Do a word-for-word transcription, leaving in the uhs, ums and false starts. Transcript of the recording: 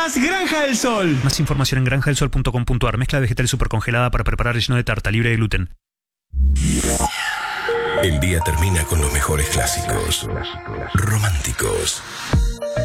más Granja del Sol. Más información en granja del sol punto com punto a r. Mezcla vegetal super congelada para preparar relleno de tarta, libre de gluten. El día termina con los mejores clásicos románticos.